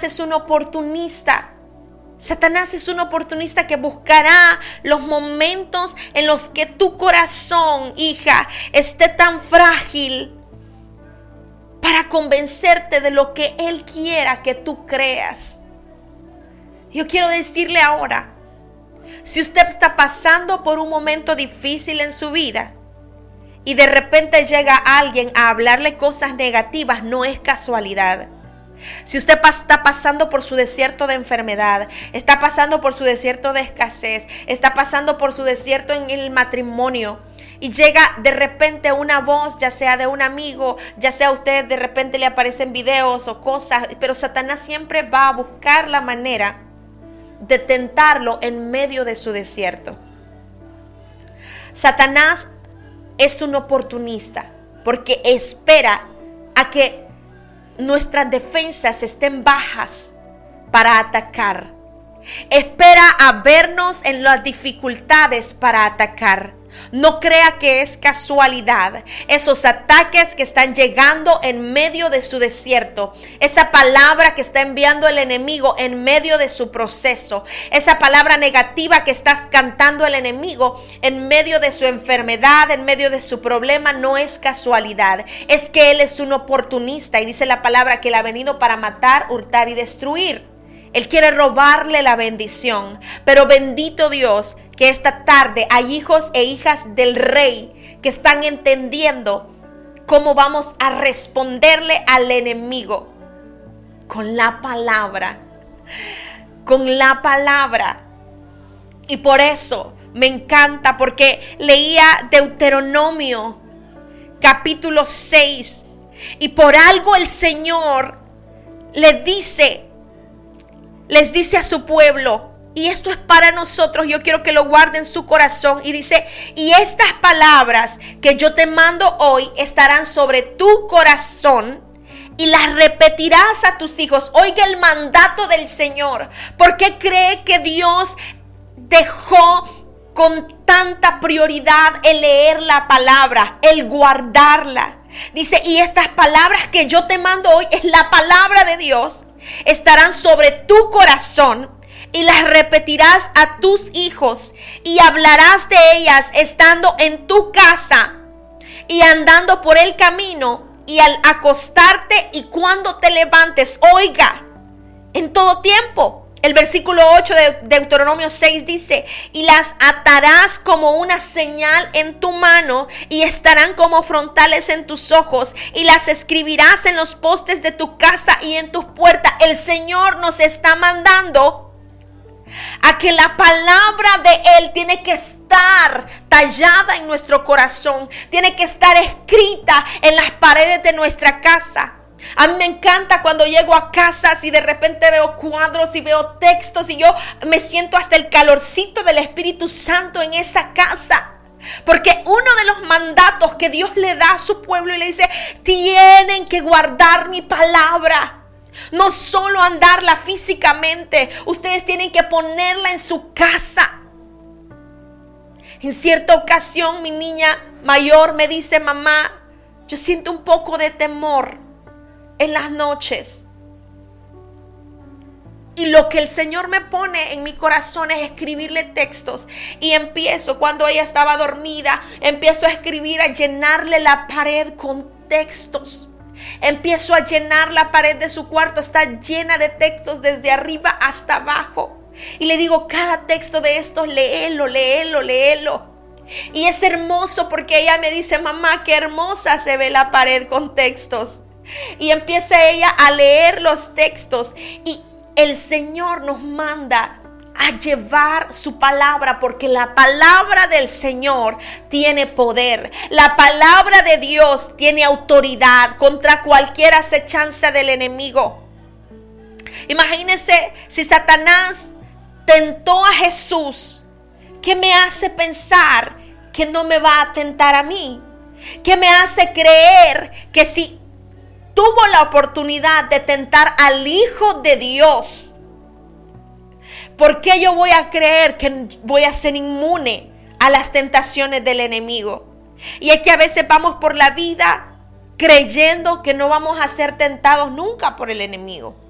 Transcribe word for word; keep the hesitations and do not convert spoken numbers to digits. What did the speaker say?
es un oportunista. Satanás es un oportunista que buscará los momentos en los que tu corazón, hija, esté tan frágil para convencerte de lo que él quiera que tú creas. Yo quiero decirle ahora, si usted está pasando por un momento difícil en su vida y de repente llega alguien a hablarle cosas negativas, no es casualidad. Si usted está pasando por su desierto de enfermedad, está pasando por su desierto de escasez, está pasando por su desierto en el matrimonio y llega de repente una voz, ya sea de un amigo, ya sea a usted de repente le aparecen videos o cosas, pero Satanás siempre va a buscar la manera de tentarlo en medio de su desierto. Satanás es un oportunista porque espera a que nuestras defensas estén bajas para atacar. Espera a vernos en las dificultades para atacar. No crea que es casualidad. Esos ataques que están llegando en medio de su desierto, esa palabra que está enviando el enemigo en medio de su proceso, esa palabra negativa que está cantando el enemigo en medio de su enfermedad, en medio de su problema, no es casualidad. Es que él es un oportunista y dice la palabra que él ha venido para matar, hurtar y destruir. Él quiere robarle la bendición, pero bendito Dios que esta tarde hay hijos e hijas del Rey que están entendiendo cómo vamos a responderle al enemigo con la palabra, con la palabra. Y por eso me encanta, porque leía Deuteronomio capítulo seis y por algo el Señor le dice Les dice a su pueblo, y esto es para nosotros, yo quiero que lo guarden en su corazón, y dice, y estas palabras que yo te mando hoy estarán sobre tu corazón y las repetirás a tus hijos. Oiga el mandato del Señor. ¿Por qué cree que Dios dejó con tanta prioridad el leer la palabra, el guardarla? Dice, y estas palabras que yo te mando hoy es la palabra de Dios. Estarán sobre tu corazón y las repetirás a tus hijos y hablarás de ellas estando en tu casa y andando por el camino y al acostarte y cuando te levantes. Oiga, en todo tiempo. El versículo ocho de Deuteronomio seis dice, y las atarás como una señal en tu mano y estarán como frontales en tus ojos y las escribirás en los postes de tu casa y en tus puertas. El Señor nos está mandando a que la palabra de Él tiene que estar tallada en nuestro corazón, tiene que estar escrita en las paredes de nuestra casa. A mí me encanta cuando llego a casas y de repente veo cuadros y veo textos y yo me siento hasta el calorcito del Espíritu Santo en esa casa. Porque uno de los mandatos que Dios le da a su pueblo y le dice, tienen que guardar mi palabra. No solo andarla físicamente, ustedes tienen que ponerla en su casa. En cierta ocasión mi niña mayor me dice, mamá, yo siento un poco de temor en las noches. Y lo que el Señor me pone en mi corazón es escribirle textos. Y empiezo, cuando ella estaba dormida, empiezo a escribir, a llenarle la pared con textos. Empiezo a llenar la pared de su cuarto, está llena de textos desde arriba hasta abajo. Y le digo, cada texto de estos, léelo, léelo, léelo. Y es hermoso porque ella me dice, mamá, qué hermosa se ve la pared con textos. Y empieza ella a leer los textos y el Señor nos manda a llevar su palabra, porque la palabra del Señor tiene poder. La palabra de Dios tiene autoridad contra cualquier acechanza del enemigo. Imagínense si Satanás tentó a Jesús, ¿qué me hace pensar que no me va a tentar a mí? ¿Qué me hace creer que si tuvo la oportunidad de tentar al Hijo de Dios, ¿por qué yo voy a creer que voy a ser inmune a las tentaciones del enemigo? Y es que a veces vamos por la vida creyendo que no vamos a ser tentados nunca por el enemigo.